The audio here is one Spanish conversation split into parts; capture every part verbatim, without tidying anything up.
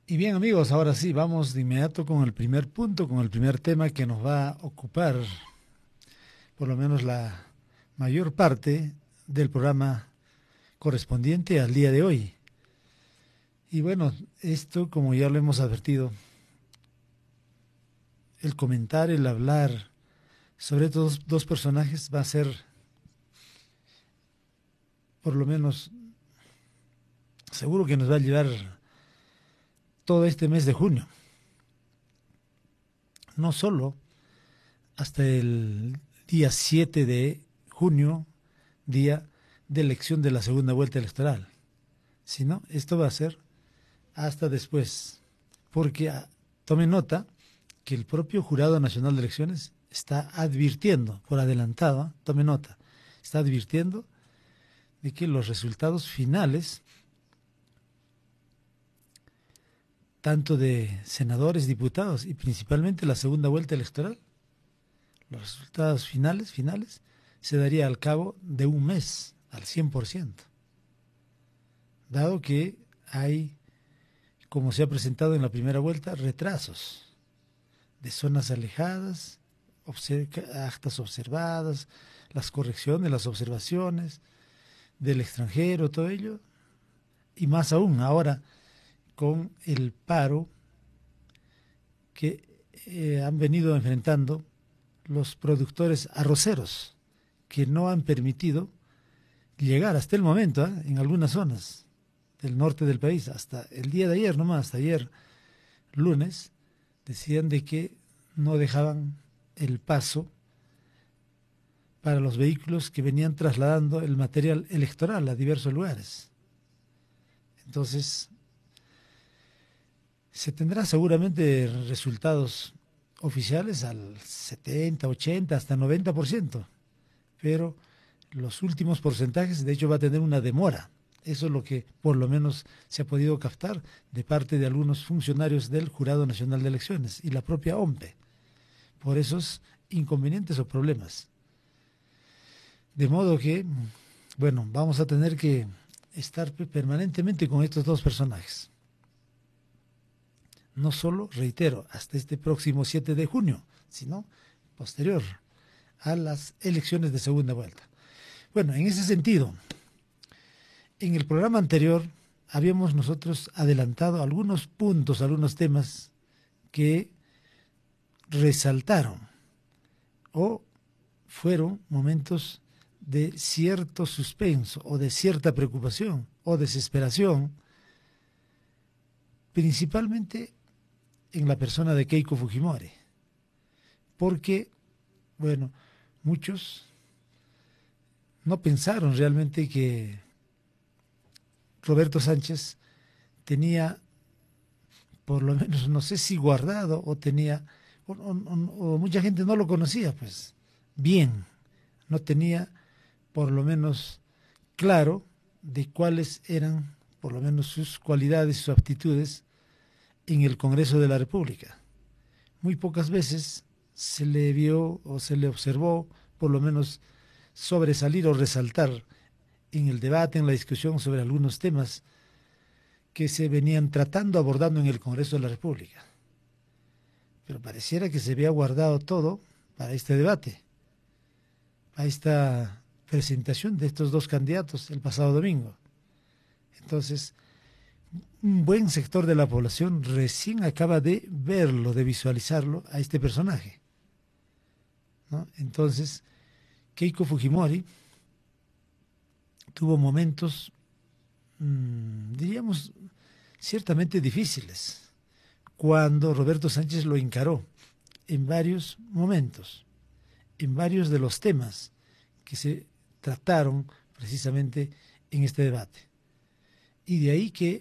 Y bien amigos, ahora sí, vamos de inmediato con el primer punto, con el primer tema que nos va a ocupar por lo menos la mayor parte del programa correspondiente al día de hoy. Y bueno, esto como ya lo hemos advertido, el comentar, el hablar sobre estos dos personajes va a ser por lo menos seguro que nos va a llevar todo este mes de junio. No solo hasta el día siete de junio, día de elección de la segunda vuelta electoral, sino esto va a ser hasta después, porque ah, tome nota que el propio Jurado Nacional de Elecciones está advirtiendo, por adelantado, tome nota, está advirtiendo de que los resultados finales, tanto de senadores, diputados y principalmente la segunda vuelta electoral, los resultados finales, finales, se daría al cabo de un mes, al cien por ciento. Dado que hay, como se ha presentado en la primera vuelta, retrasos de zonas alejadas, observ- actas observadas, las correcciones, las observaciones del extranjero, todo ello, y más aún ahora con el paro que eh, han venido enfrentando los productores arroceros, que no han permitido llegar hasta el momento, ¿eh? en algunas zonas del norte del país, hasta el día de ayer nomás, hasta ayer lunes, decían de que no dejaban el paso para los vehículos que venían trasladando el material electoral a diversos lugares. Entonces, se tendrá seguramente resultados oficiales al setenta, ochenta, hasta noventa por ciento, pero los últimos porcentajes, de hecho, va a tener una demora. Eso es lo que por lo menos se ha podido captar de parte de algunos funcionarios del Jurado Nacional de Elecciones y la propia O M P E, por esos inconvenientes o problemas. De modo que, bueno, vamos a tener que estar permanentemente con estos dos personajes. No solo, reitero, hasta este próximo siete de junio, sino posterior a las elecciones de segunda vuelta. Bueno, en ese sentido, en el programa anterior habíamos nosotros adelantado algunos puntos, algunos temas que resaltaron o fueron momentos de cierto suspenso o de cierta preocupación o desesperación, principalmente en la persona de Keiko Fujimori, porque, bueno, muchos no pensaron realmente que Roberto Sánchez tenía, por lo menos, no sé si guardado o tenía, o, o, o mucha gente no lo conocía, pues, bien, no tenía, por lo menos, claro de cuáles eran, por lo menos, sus cualidades, sus aptitudes en el Congreso de la República. Muy pocas veces se le vio o se le observó, por lo menos, sobresalir o resaltar en el debate, en la discusión sobre algunos temas que se venían tratando, abordando en el Congreso de la República. Pero pareciera que se había guardado todo para este debate, para esta presentación de estos dos candidatos el pasado domingo. Entonces, un buen sector de la población recién acaba de verlo, de visualizarlo a este personaje, ¿no? Entonces, Keiko Fujimori tuvo momentos, mmm, diríamos, ciertamente difíciles, cuando Roberto Sánchez lo encaró en varios momentos, en varios de los temas que se trataron precisamente en este debate. Y de ahí que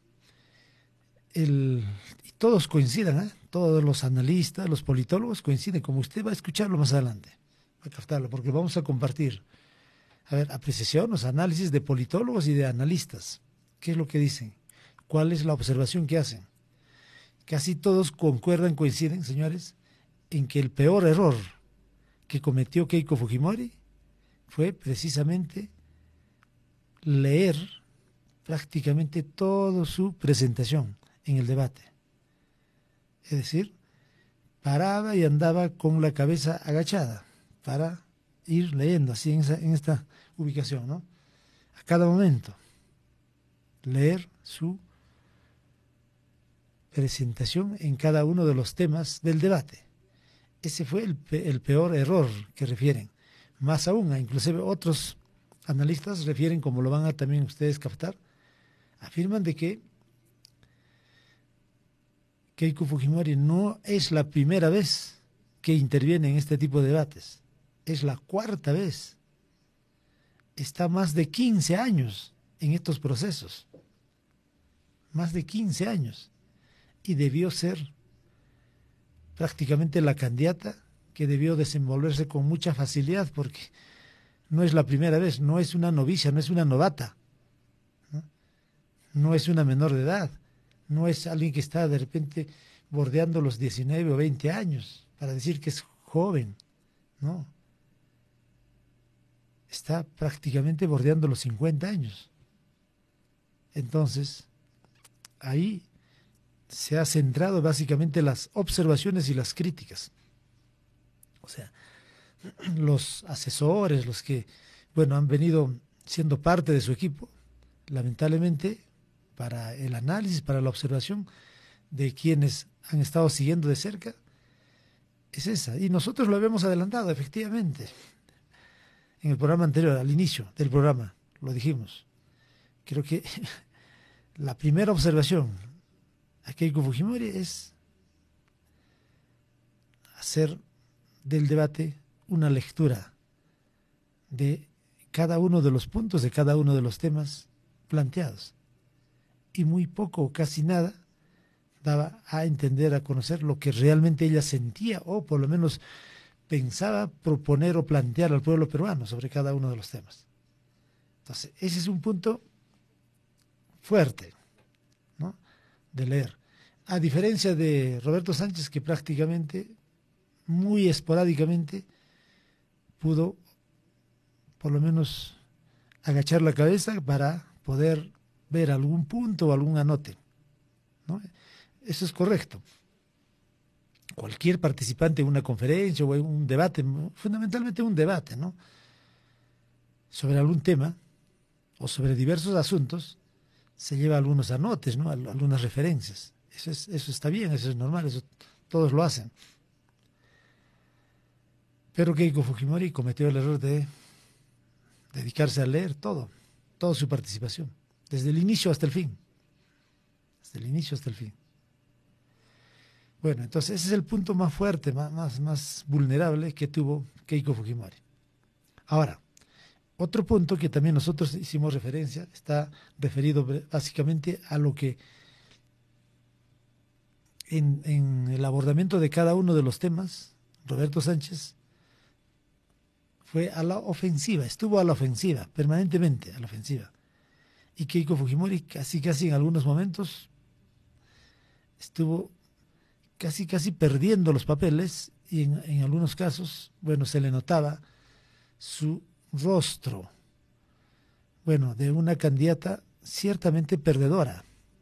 el, y todos coincidan, ¿eh? Todos los analistas, los politólogos coinciden, como usted va a escucharlo más adelante, va a captarlo, porque vamos a compartir, a ver, apreciaciones, análisis de politólogos y de analistas. ¿Qué es lo que dicen? ¿Cuál es la observación que hacen? Casi todos concuerdan, coinciden, señores, en que el peor error que cometió Keiko Fujimori fue precisamente leer prácticamente toda su presentación en el debate. Es decir, paraba y andaba con la cabeza agachada para ir leyendo así en, esa, en esta ubicación, ¿no? A cada momento, leer su presentación en cada uno de los temas del debate. Ese fue el, el peor error que refieren. Más aún, inclusive otros analistas refieren, como lo van a también ustedes captar, afirman de que Keiko Fujimori no es la primera vez que interviene en este tipo de debates, es la cuarta vez. Está más de quince años en estos procesos, más de quince años, y debió ser prácticamente la candidata que debió desenvolverse con mucha facilidad, porque no es la primera vez, no es una novicia, no es una novata, no, no es una menor de edad, no es alguien que está de repente bordeando los diecinueve o veinte años para decir que es joven, no. Está prácticamente bordeando los cincuenta años. Entonces, ahí se ha centrado básicamente las observaciones y las críticas. O sea, los asesores, los que, bueno, han venido siendo parte de su equipo, lamentablemente, para el análisis, para la observación de quienes han estado siguiendo de cerca, es esa. Y nosotros lo habíamos adelantado, efectivamente. En el programa anterior, al inicio del programa, lo dijimos. Creo que la primera observación a Keiko Fujimori es hacer del debate una lectura de cada uno de los puntos, de cada uno de los temas planteados. Y muy poco o casi nada daba a entender, a conocer lo que realmente ella sentía o por lo menos pensaba proponer o plantear al pueblo peruano sobre cada uno de los temas. Entonces, ese es un punto fuerte, ¿no?, de leer. A diferencia de Roberto Sánchez, que prácticamente, muy esporádicamente, pudo por lo menos agachar la cabeza para poder ver algún punto o algún anote, ¿no? Eso es correcto. Cualquier participante en una conferencia o en un debate, fundamentalmente un debate, ¿no?, sobre algún tema o sobre diversos asuntos, se lleva algunos anotes, ¿no?, algunas referencias. Eso es, eso está bien, eso es normal, eso todos lo hacen. Pero Keiko Fujimori cometió el error de dedicarse a leer todo, toda su participación, desde el inicio hasta el fin. Desde el inicio hasta el fin. Bueno, entonces ese es el punto más fuerte, más, más, más vulnerable que tuvo Keiko Fujimori. Ahora, otro punto que también nosotros hicimos referencia, está referido básicamente a lo que en, en el abordamiento de cada uno de los temas, Roberto Sánchez fue a la ofensiva, estuvo a la ofensiva, permanentemente a la ofensiva. Y Keiko Fujimori casi, casi en algunos momentos estuvo casi, casi perdiendo los papeles y en, en algunos casos, bueno, se le notaba su rostro, bueno, de una candidata ciertamente perdedora.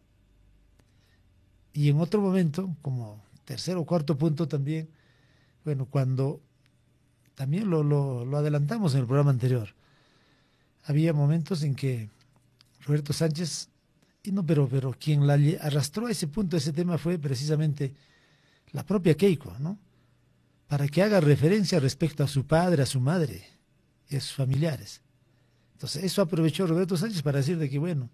Y en otro momento, como tercer o cuarto punto también, bueno, cuando también lo, lo, lo adelantamos en el programa anterior, había momentos en que Roberto Sánchez, y no, pero, pero quien la arrastró a ese punto, a ese tema, fue precisamente la propia Keiko, ¿no?, para que haga referencia respecto a su padre, a su madre y a sus familiares. Entonces, eso aprovechó Roberto Sánchez para decir de que, bueno,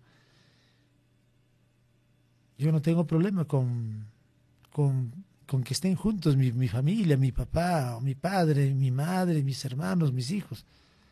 yo no tengo problema con, con, con que estén juntos mi, mi familia, mi papá, o mi padre, mi madre, mis hermanos, mis hijos.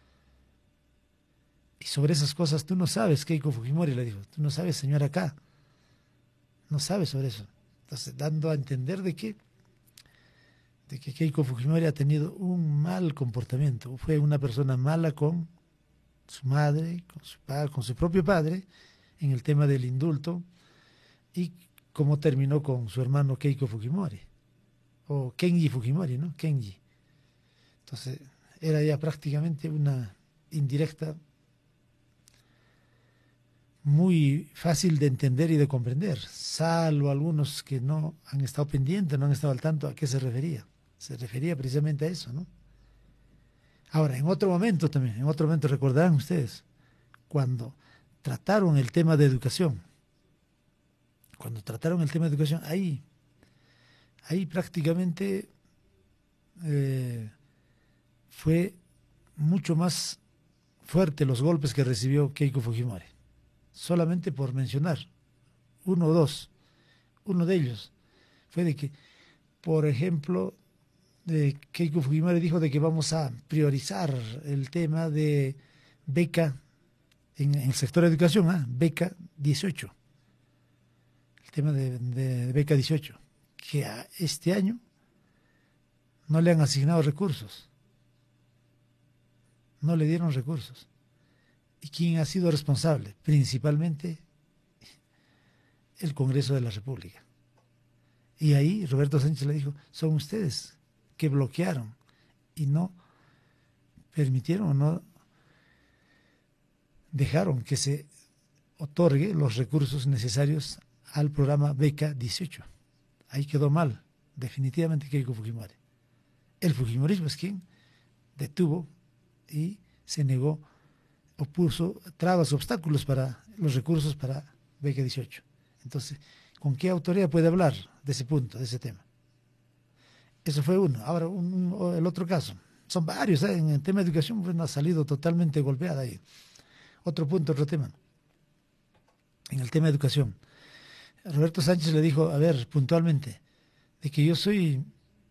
Y sobre esas cosas tú no sabes, Keiko Fujimori le dijo, tú no sabes, señora, acá, no sabes sobre eso. Entonces, dando a entender de que, de que Keiko Fujimori ha tenido un mal comportamiento, fue una persona mala con su madre, con su padre, con su propio padre, en el tema del indulto, y cómo terminó con su hermano Keiko Fujimori, o Kenji Fujimori, ¿no? Kenji. Entonces, era ya prácticamente una indirecta muy fácil de entender y de comprender, salvo algunos que no han estado pendientes, no han estado al tanto a qué se refería. Se refería precisamente a eso, ¿no? Ahora, en otro momento también, en otro momento recordarán ustedes, cuando trataron el tema de educación, cuando trataron el tema de educación, ahí, ahí prácticamente eh, fue mucho más fuerte los golpes que recibió Keiko Fujimori. Solamente por mencionar uno o dos, uno de ellos fue de que, por ejemplo, de Keiko Fujimori dijo de que vamos a priorizar el tema de beca en, en el sector de educación, ¿eh? beca dieciocho, el tema de, de, de beca dieciocho, que a este año no le han asignado recursos, no le dieron recursos. ¿Y quién ha sido responsable? Principalmente el Congreso de la República. Y ahí Roberto Sánchez le dijo, son ustedes que bloquearon y no permitieron o no dejaron que se otorgue los recursos necesarios al programa Beca dieciocho. Ahí quedó mal, definitivamente, Keiko Fujimori. El Fujimorismo es quien detuvo y se negó o puso trabas, obstáculos para los recursos para Beca dieciocho. Entonces, ¿con qué autoridad puede hablar de ese punto, de ese tema? Eso fue uno. Ahora, un, un, el otro caso. Son varios, ¿eh? En el tema de educación bueno, ha salido totalmente golpeada ahí. Otro punto, otro tema. En el tema de educación. Roberto Sánchez le dijo, a ver, puntualmente, de que yo soy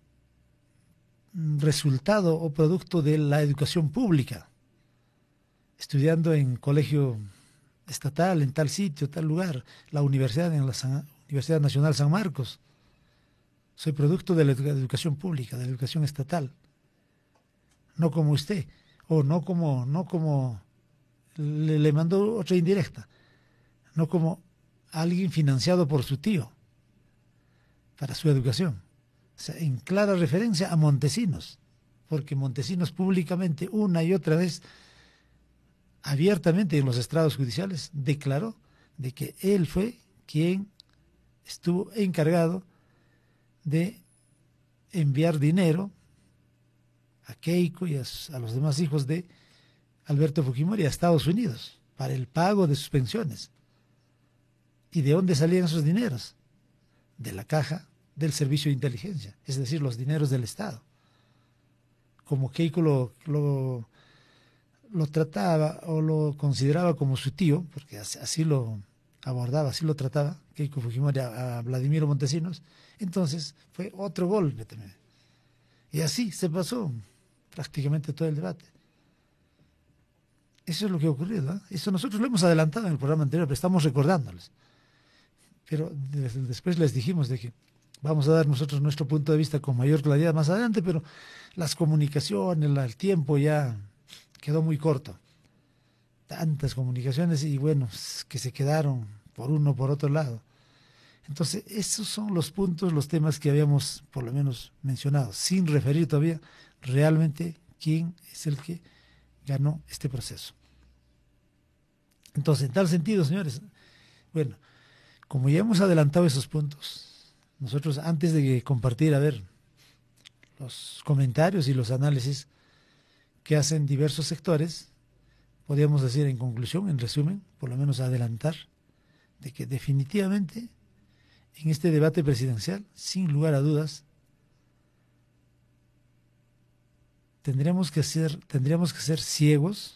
resultado o producto de la educación pública, estudiando en colegio estatal, en tal sitio, tal lugar, la universidad, en la San, Universidad Nacional San Marcos. Soy producto de la educación pública, de la educación estatal. No como usted, o no como, no como, le, le mandó otra indirecta, no como alguien financiado por su tío para su educación. O sea, en clara referencia a Montesinos, porque Montesinos públicamente, una y otra vez, abiertamente en los estrados judiciales, declaró de que él fue quien estuvo encargado de enviar dinero a Keiko y a, a los demás hijos de Alberto Fujimori a Estados Unidos para el pago de sus pensiones. ¿Y de dónde salían esos dineros? De la caja del Servicio de Inteligencia, es decir, los dineros del Estado. Como Keiko lo, lo, lo trataba o lo consideraba como su tío, porque así, así lo abordaba, así lo trataba Keiko Fujimori a, a Vladimiro Montesinos, entonces fue otro golpe también. Y así se pasó prácticamente todo el debate. Eso es lo que ha ocurrido, ¿eh? Eso nosotros lo hemos adelantado en el programa anterior, pero estamos recordándoles. Pero después les dijimos de que vamos a dar nosotros nuestro punto de vista con mayor claridad más adelante, pero las comunicaciones, el tiempo ya quedó muy corto. Tantas comunicaciones y bueno, que se quedaron por uno o por otro lado. Entonces, esos son los puntos, los temas que habíamos por lo menos mencionado, sin referir todavía realmente quién es el que ganó este proceso. Entonces, en tal sentido, señores, bueno, como ya hemos adelantado esos puntos, nosotros antes de compartir, a ver, los comentarios y los análisis que hacen diversos sectores, podríamos decir en conclusión, en resumen, por lo menos adelantar, de que definitivamente en este debate presidencial, sin lugar a dudas, tendríamos que ser, tendríamos que ser ciegos